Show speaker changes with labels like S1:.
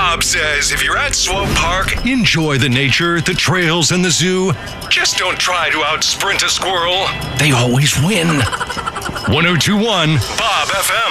S1: Bob says if you're at Swope Park, enjoy the nature, the trails, and the zoo. Just don't try to out-sprint a squirrel. They always win. 102.1 Bob FM.